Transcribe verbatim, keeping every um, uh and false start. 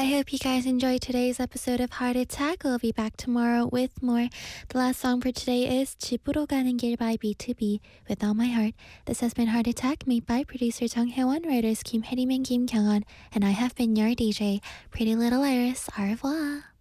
I hope you guys enjoyed today's episode of Heart Attack. We'll be back tomorrow with more. The last song for today is 집으로 가는 길 by B two B with All My Heart. This has been Heart Attack, made by producer Jung Hae-won, writers Kim Hae-rim and Kim Kyung-won, and I have been your D J, Pretty Little Iris. Au revoir.